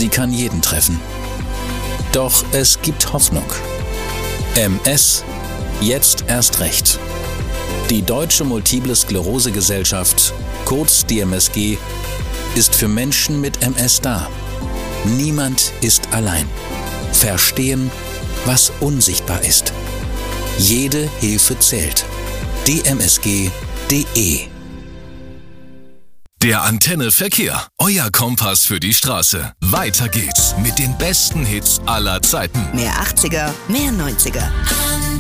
Sie kann jeden treffen. Doch es gibt Hoffnung. MS, jetzt erst recht. Die Deutsche Multiple Sklerose Gesellschaft, kurz DMSG, ist für Menschen mit MS da. Niemand ist allein. Verstehen, was unsichtbar ist. Jede Hilfe zählt. dmsg.de. Der Antenne Verkehr. Euer Kompass für die Straße. Weiter geht's mit den besten Hits aller Zeiten. Mehr 80er, mehr 90er.